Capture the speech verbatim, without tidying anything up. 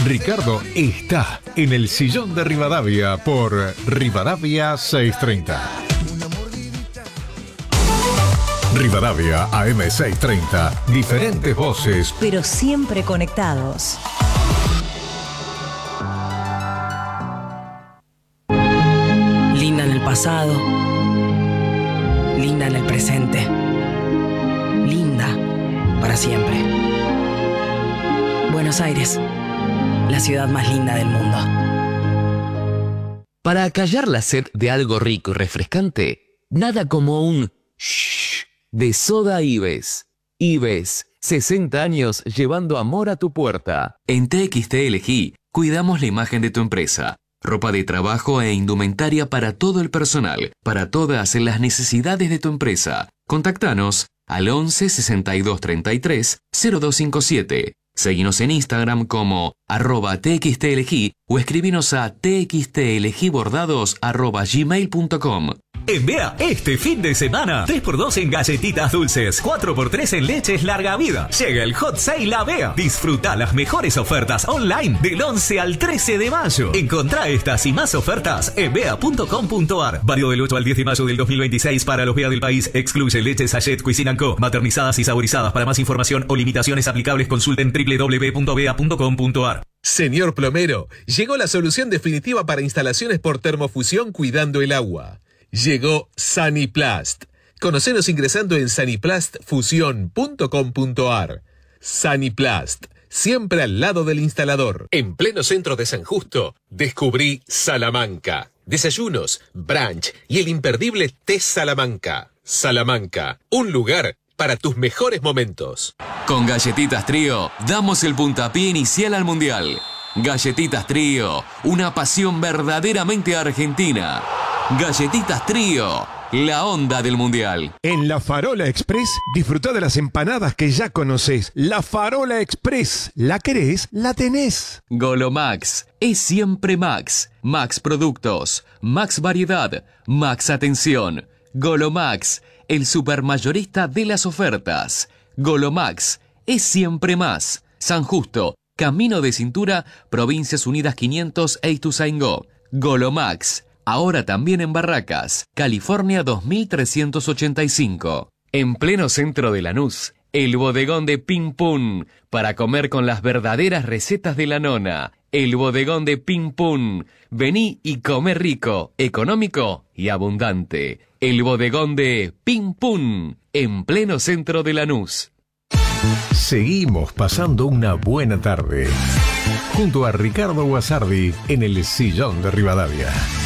Ricardo está en el sillón de Rivadavia por Rivadavia seiscientos treinta. Rivadavia A M seiscientos treinta. Diferentes voces, pero siempre conectados. Linda en el pasado, linda en el presente, linda para siempre. Buenos Aires, la ciudad más linda del mundo. Para acallar la sed de algo rico y refrescante, nada como un shh de Soda Ives. Ives, sesenta años llevando amor a tu puerta. En T X T L G cuidamos la imagen de tu empresa. Ropa de trabajo e indumentaria para todo el personal, para todas las necesidades de tu empresa. Contactanos al once sesenta y dos treinta y tres cero dos cincuenta y siete. Seguinos en Instagram como arroba txtlg o escribinos a txtlgbordados arroba gmail punto com. En Bea, este fin de semana, tres por dos en galletitas dulces, cuatro por tres en leches larga vida. Llega el Hot Sale a Bea. Disfruta las mejores ofertas online del once al trece de mayo. Encontrá estas y más ofertas en bea punto com punto ar. Válido del ocho al diez de mayo del dos mil veintiséis para los Bea del país. Excluye leches Sachet Cuisine and Co. Maternizadas y saborizadas. Para más información o limitaciones aplicables consulten doble u doble u doble u punto bea punto com punto ar. Señor plomero, llegó la solución definitiva para instalaciones por termofusión cuidando el agua. Llegó Saniplast. Conocenos ingresando en saniplast fusión punto com punto ar. Saniplast, siempre al lado del instalador. En pleno centro de San Justo, descubrí Salamanca. Desayunos, brunch y el imperdible té Salamanca. Salamanca, un lugar para tus mejores momentos. Con Galletitas Trío, damos el puntapié inicial al Mundial. Galletitas Trío, una pasión verdaderamente argentina. Galletitas Trío, la onda del Mundial. En La Farola Express, disfrutá de las empanadas que ya conocés. La Farola Express, ¿la querés? La tenés. Golomax, es siempre Max. Max Productos, Max Variedad, Max Atención. Golomax, el supermayorista de las ofertas. Golomax, es siempre más. San Justo, Camino de Cintura, Provincias Unidas quinientos e Ituzaingó. Golomax, ahora también en Barracas, California dos mil trescientos ochenta y cinco. En pleno centro de Lanús, el bodegón de Pim Pum, para comer con las verdaderas recetas de la nona. El bodegón de Pim Pum. Vení y come rico, económico y abundante. El bodegón de Pim Pum, en pleno centro de Lanús. Seguimos pasando una buena tarde junto a Ricardo Guasardi en el sillón de Rivadavia.